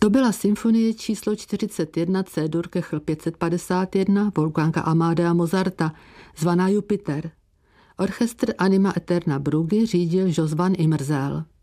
To byla symfonie číslo 41 C-dur Kechl 551 Wolfganga Amadea Mozarta, zvaná Jupiter. Orchestr Anima Eterna Bruggy řídil Jos van Immerzijl.